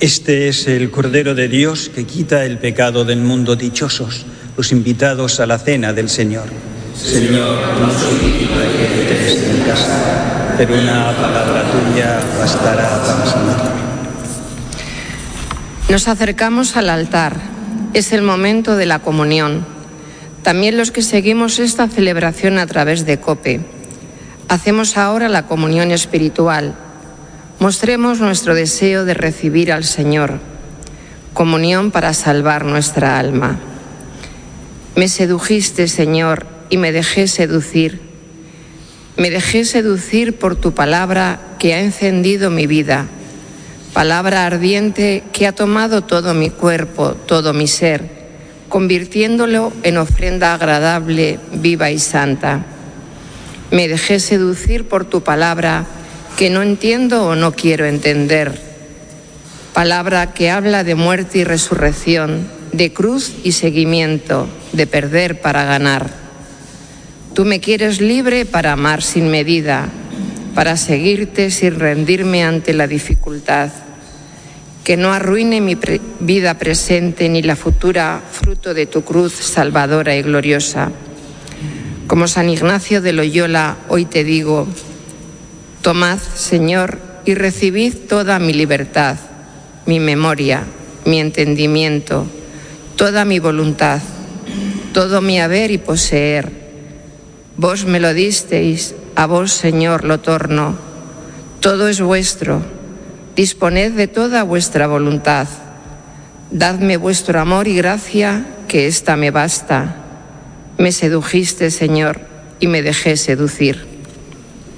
Este es el Cordero de Dios que quita el pecado del mundo. Dichosos los invitados a la cena del Señor. Señor, no soy digno de que entres en mi casa, pero una palabra tuya bastará para sanarme. Nos acercamos al altar. Es el momento de la comunión. También los que seguimos esta celebración a través de COPE. Hacemos ahora la comunión espiritual. Mostremos nuestro deseo de recibir al Señor. Comunión para salvar nuestra alma. Me sedujiste, Señor, y me dejé seducir. Me dejé seducir por tu palabra que ha encendido mi vida. Palabra ardiente que ha tomado todo mi cuerpo, todo mi ser, convirtiéndolo en ofrenda agradable, viva y santa. Me dejé seducir por tu palabra que no entiendo o no quiero entender. Palabra que habla de muerte y resurrección, de cruz y seguimiento, de perder para ganar. Tú me quieres libre para amar sin medida, para seguirte sin rendirme ante la dificultad. Que no arruine mi vida presente ni la futura, fruto de tu cruz salvadora y gloriosa. Como San Ignacio de Loyola, hoy te digo: tomad, Señor, y recibid toda mi libertad, mi memoria, mi entendimiento, toda mi voluntad, todo mi haber y poseer. Vos me lo disteis, a vos, Señor, lo torno. Todo es vuestro. Disponed de toda vuestra voluntad. Dadme vuestro amor y gracia, que ésta me basta. Me sedujiste, Señor, y me dejé seducir.